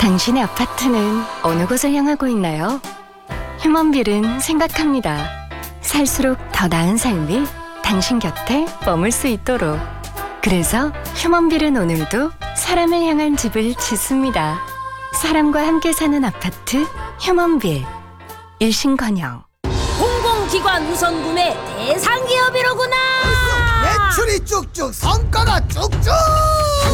당신의 아파트는 어느 곳을 향하고 있나요? 휴먼빌은 생각합니다. 살수록 더 나은 삶이 당신 곁에 머물 수 있도록. 그래서 휴먼빌은 오늘도 사람을 향한 집을 짓습니다. 사람과 함께 사는 아파트 휴먼빌. 일신건영. 공공기관 우선 구매 대상 기업이로구나. 매출이 쭉쭉, 성과가 쭉쭉.